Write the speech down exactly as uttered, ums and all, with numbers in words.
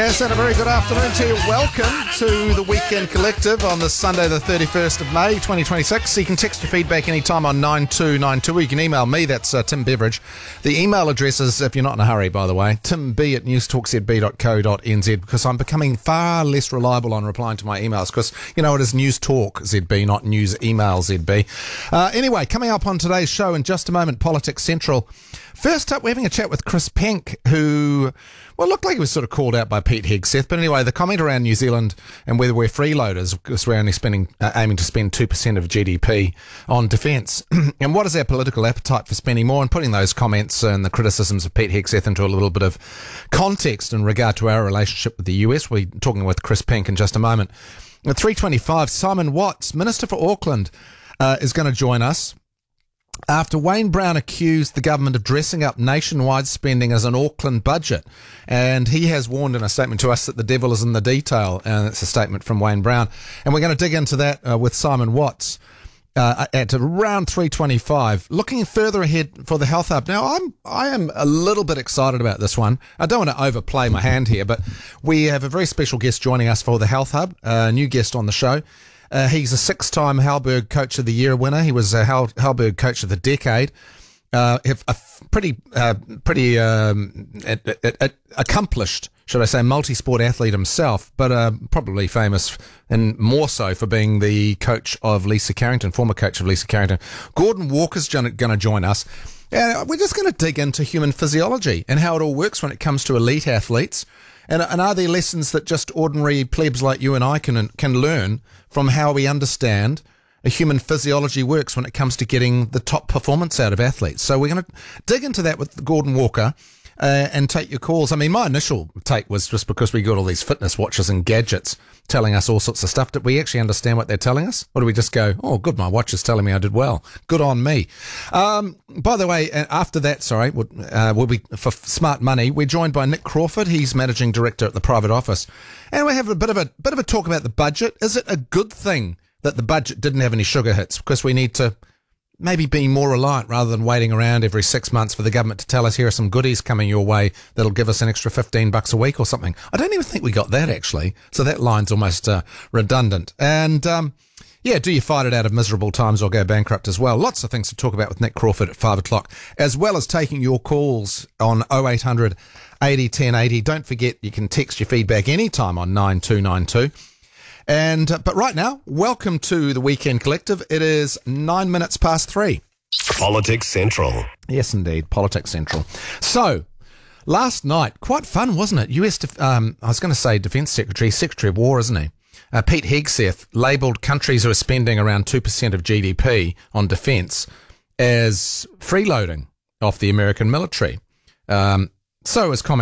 Yes, and a very good afternoon to you. Welcome to the Weekend Collective on this Sunday, the thirty-first of May, twenty twenty-six. So you can text your feedback anytime on nine two nine two. You can email me, that's uh, Tim Beveridge. The email address is, if you're not in a hurry, by the way, timb at newstalkzb dot co dot n z, because I'm becoming far less reliable on replying to my emails because, you know, it is News Talk Z B, not News Email Z B. Uh, anyway, coming up on today's show in just a moment, Politics Central. First up, we're having a chat with Chris Penk, who, well, looked like he was sort of called out by Pete Hegseth. But anyway, the comment around New Zealand and whether we're freeloaders, because we're only spending, uh, aiming to spend two percent of G D P on defence. And what is our political appetite for spending more? And putting those comments and the criticisms of Pete Hegseth into a little bit of context in regard to our relationship with the U S. We're talking with Chris Penk in just a moment. At three twenty-five, Simon Watts, Minister for Auckland, uh, is going to join us after Wayne Brown accused the government of dressing up nationwide spending as an Auckland budget. And he has warned in a statement to us that the devil is in the detail. And it's a statement from Wayne Brown. And we're going to dig into that uh, with Simon Watts uh, at around three twenty-five. Looking further ahead for the Health Hub. Now, I'm, I am a little bit excited about this one. I don't want to overplay my hand here, but we have a very special guest joining us for the Health Hub, a new guest on the show. Uh, he's a six-time Halberg Coach of the Year winner. He was a Hal- Halberg Coach of the Decade. Uh, a f- pretty, uh, pretty um, a- a- a- accomplished, should I say, multi-sport athlete himself, but uh, probably famous and more so for being the coach of Lisa Carrington, former coach of Lisa Carrington. Gordon Walker's going to join us. And we're just going to dig into human physiology and how it all works when it comes to elite athletes. And, and are there lessons that just ordinary plebs like you and I can can learn from how we understand a human physiology works when it comes to getting the top performance out of athletes? So we're going to dig into that with Gordon Walker uh, and take your calls. I mean, my initial take was just because we got all these fitness watches and gadgets telling us all sorts of stuff. Did we actually understand what they're telling us? Or do we just go, oh, good, my watch is telling me I did well. Good on me. Um, by the way, after that, sorry, we'll, uh, we'll be, for Smart Money, we're joined by Nick Crawford. He's Managing Director at the Private Office. And we have a bit of a bit of a talk about the budget. Is it a good thing that the budget didn't have any sugar hits? Because we need to maybe be more reliant rather than waiting around every six months for the government to tell us here are some goodies coming your way that'll give us an extra fifteen bucks a week or something. I don't even think we got that, actually. So that line's almost uh, redundant. And, um, yeah, do you fight it out of miserable times or go bankrupt as well? Lots of things to talk about with Nick Crawford at five o'clock, as well as taking your calls on oh eight hundred eighty ten eighty. Don't forget, you can text your feedback anytime on nine two nine two. And uh, but right now, welcome to the Weekend Collective. It is nine minutes past three. Politics Central. Yes, indeed, Politics Central. So, last night, quite fun, wasn't it? U S, Def- um, I was going to say Defence Secretary, Secretary of War, isn't he? Uh, Pete Hegseth labelled countries who are spending around two percent of G D P on defence as freeloading off the American military. Um, so, as comment